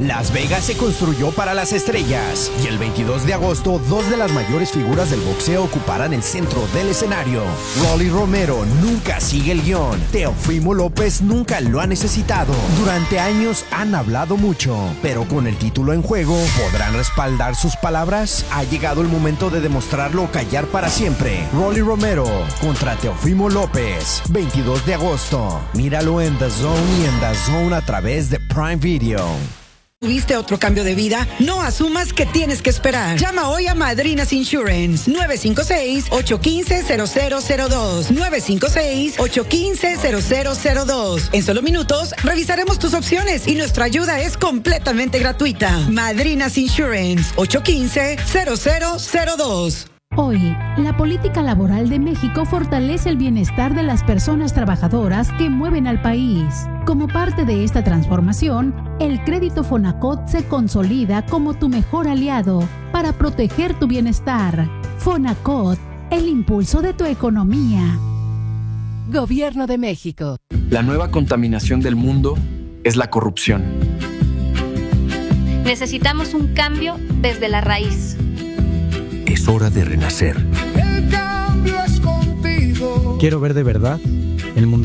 Las Vegas se construyó para las estrellas y el 22 de agosto, dos de las mayores figuras del boxeo ocuparán el centro del escenario. Rolly Romero nunca sigue el guión. Teofimo López nunca lo ha necesitado. Durante años han hablado mucho, pero con el título en juego, ¿podrán respaldar sus palabras? Ha llegado el momento de demostrarlo o callar para siempre. Rolly Romero contra Teofimo López, 22 de agosto. Míralo en The Zone y en The Zone a través de Prime Video. ¿Tuviste otro cambio de vida? No asumas que tienes que esperar. Llama hoy a Madrinas Insurance. 956-815-0002. 956-815-0002. En solo minutos revisaremos tus opciones y nuestra ayuda es completamente gratuita. Madrinas Insurance. 815-0002. Hoy, la política laboral de México fortalece el bienestar de las personas trabajadoras que mueven al país. Como parte de esta transformación, el crédito Fonacot se consolida como tu mejor aliado para proteger tu bienestar. Fonacot, el impulso de tu economía. Gobierno de México. La nueva contaminación del mundo es la corrupción. Necesitamos un cambio desde la raíz. Es hora de renacer. El cambio es contigo. Quiero ver de verdad el mundo